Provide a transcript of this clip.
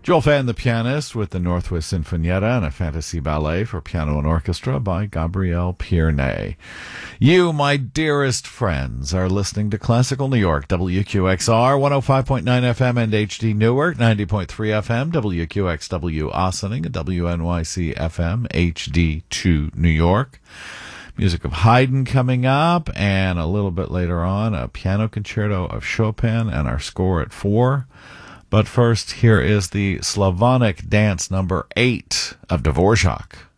Joel Fan, the pianist, with the Northwest Sinfonietta and a fantasy ballet for piano and orchestra by Gabriel Pierney. You, my dearest friends, are listening to Classical New York, WQXR, 105.9 FM and HD Newark, 90.3 FM, WQXW Ossining, and WNYC FM, HD2 New York. Music of Haydn coming up, and a little bit later on, a piano concerto of Chopin and our score at 4. But first, here is the Slavonic Dance number 8 of Dvorak.